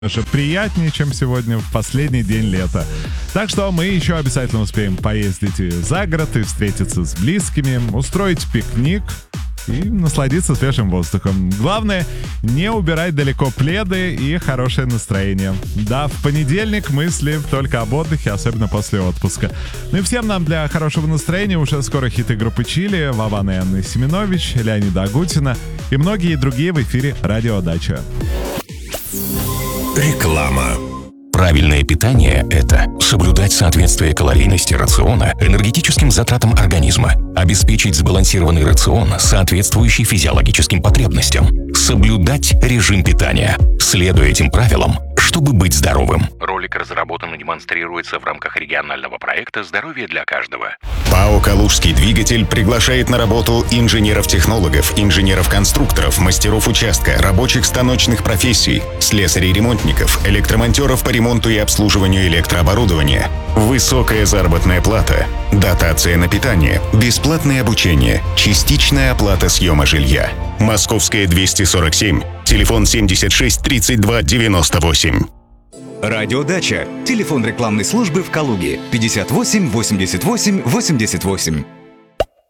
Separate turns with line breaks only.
Даже приятнее, чем сегодня в последний день лета. Так что мы еще обязательно успеем поездить и за город, и встретиться с близкими, устроить пикник и насладиться свежим воздухом. Главное, не убирать далеко пледы и хорошее настроение. Да, в понедельник мысли только об отдыхе, особенно после отпуска. Ну и всем нам для хорошего настроения уже скоро хиты группы Чили, Вована и Анны Семенович, Леонида Агутина и многие другие в эфире «Радио Дача».
Реклама. Правильное питание – это соблюдать соответствие калорийности рациона энергетическим затратам организма, обеспечить сбалансированный рацион, соответствующий физиологическим потребностям, соблюдать режим питания, следуя этим правилам, чтобы быть здоровым. Ролик разработан и демонстрируется в рамках регионального проекта «Здоровье для каждого».
ПАО «Калужский двигатель» приглашает на работу инженеров-технологов, инженеров-конструкторов, мастеров участка, рабочих станочных профессий, слесарей-ремонтников, электромонтеров по ремонту и обслуживанию электрооборудования. Высокая заработная плата, дотация на питание, бесплатное обучение, частичная оплата съема жилья. Московская 247, телефон 76 32 98.
Радиодача. Телефон рекламной службы в Калуге 58 88 88.